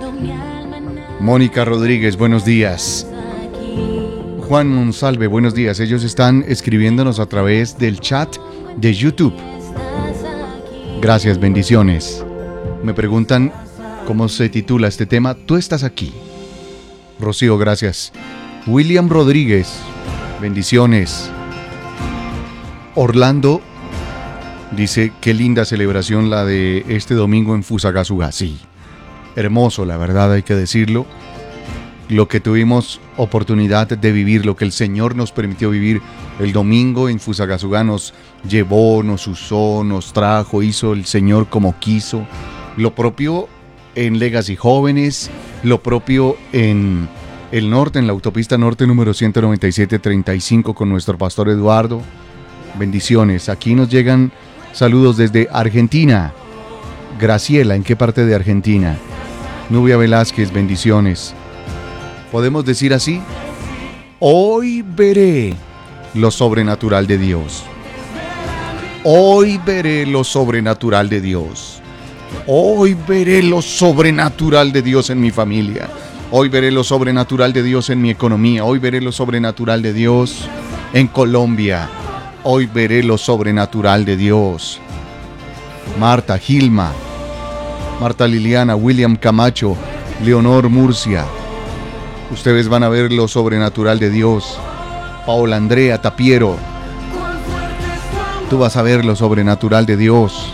Mónica Rodríguez, buenos días. Juan Monsalve, buenos días. Ellos están escribiéndonos a través del chat de YouTube. Gracias, bendiciones. Me preguntan cómo se titula este tema. Tú estás aquí. Rocío, gracias. William Rodríguez, bendiciones. Orlando dice, qué linda celebración la de este domingo en Fusagasugá. Sí, hermoso, la verdad, hay que decirlo. Lo que tuvimos oportunidad de vivir, lo que el Señor nos permitió vivir el domingo en Fusagasugá, nos llevó, nos usó, nos trajo, hizo el Señor como quiso. Lo propio en Legacy Jóvenes, lo propio en el norte, en la autopista norte número 197-35 con nuestro pastor Eduardo. Bendiciones. Aquí nos llegan saludos desde Argentina. Graciela, ¿en qué parte de Argentina? Nubia Velázquez, bendiciones. ¿Podemos decir así? Hoy veré lo sobrenatural de Dios. Hoy veré lo sobrenatural de Dios. Hoy veré lo sobrenatural de Dios en mi familia. Hoy veré lo sobrenatural de Dios en mi economía. Hoy veré lo sobrenatural de Dios en Colombia. Hoy veré lo sobrenatural de Dios. Marta, Gilma, Marta Liliana, William Camacho, Leonor Murcia. Ustedes van a ver lo sobrenatural de Dios. Paola Andrea Tapiero. Tú vas a ver lo sobrenatural de Dios.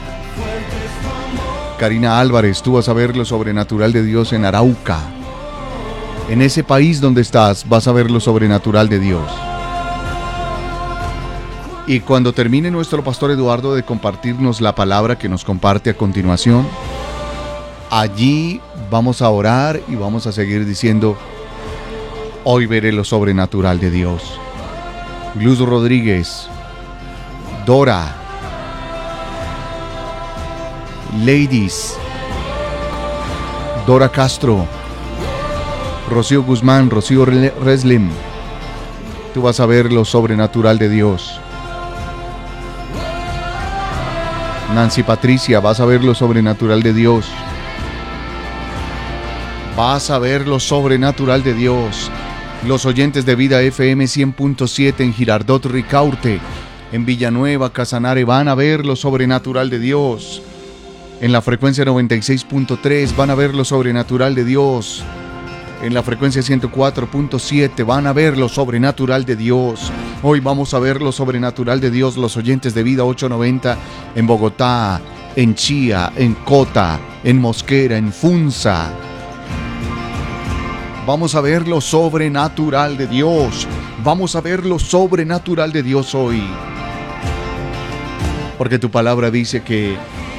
Karina Álvarez, tú vas a ver lo sobrenatural de Dios en Arauca. En ese país donde estás, vas a ver lo sobrenatural de Dios. Y cuando termine nuestro pastor Eduardo de compartirnos la palabra que nos comparte a continuación, allí vamos a orar y vamos a seguir diciendo, hoy veré lo sobrenatural de Dios. Luz Rodríguez, Dora, Ladies, Dora Castro, Rocío Guzmán, Rocío Reslim, tú vas a ver lo sobrenatural de Dios. Nancy Patricia, vas a ver lo sobrenatural de Dios. Vas a ver lo sobrenatural de Dios. Los oyentes de Vida FM 100.7 en Girardot Ricaurte, en Villanueva, Casanare, van a ver lo sobrenatural de Dios. En la frecuencia 96.3 van a ver lo sobrenatural de Dios. En la frecuencia 104.7 van a ver lo sobrenatural de Dios. Hoy vamos a ver lo sobrenatural de Dios. Los oyentes de Vida 890 en Bogotá, en Chía, en Cota, en Mosquera, en Funza. Vamos a ver lo sobrenatural de Dios. Vamos a ver lo sobrenatural de Dios hoy. Porque tu palabra dice que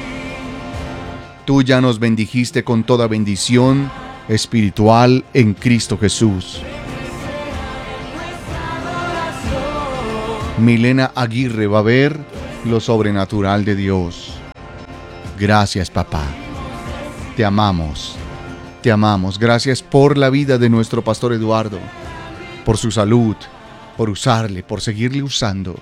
tú ya nos bendijiste con toda bendición espiritual en Cristo Jesús. Milena Aguirre va a ver lo sobrenatural de Dios. Gracias, papá. Te amamos. Te amamos. Gracias por la vida de nuestro pastor Eduardo, por su salud, por usarle, por seguirle usando.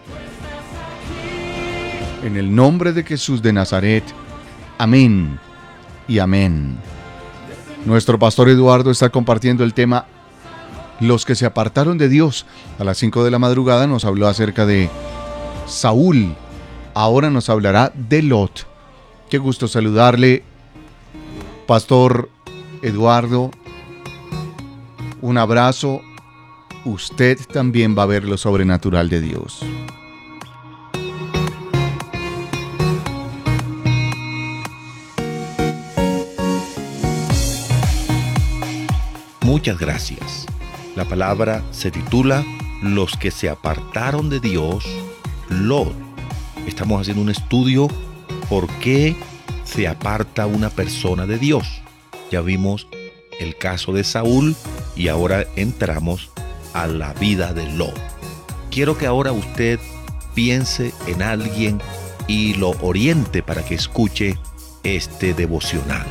En el nombre de Jesús de Nazaret. Amén y amén. Nuestro pastor Eduardo está compartiendo el tema Los que se apartaron de Dios. A las 5 de la madrugada nos habló acerca de Saúl. Ahora nos hablará de Lot. Qué gusto saludarle, pastor Eduardo. Un abrazo. Usted también va a ver lo sobrenatural de Dios. Muchas gracias. La palabra se titula Los que se apartaron de Dios, Lot. Estamos haciendo un estudio por qué se aparta una persona de Dios. Ya vimos el caso de Saúl y ahora entramos a la vida de Lot. Quiero que ahora usted piense en alguien y lo oriente para que escuche este devocional.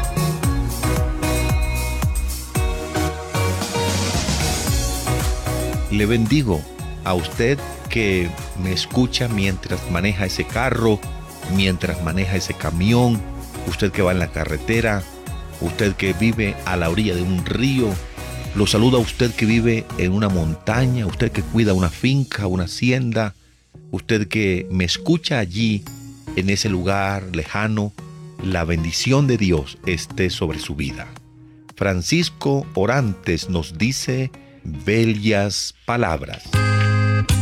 Le bendigo a usted que me escucha mientras maneja ese carro, mientras maneja ese camión, usted que va en la carretera, usted que vive a la orilla de un río, lo saluda usted que vive en una montaña, usted que cuida una finca, una hacienda, usted que me escucha allí, en ese lugar lejano. La bendición de Dios esté sobre su vida. Francisco Orantes nos dice bellas palabras.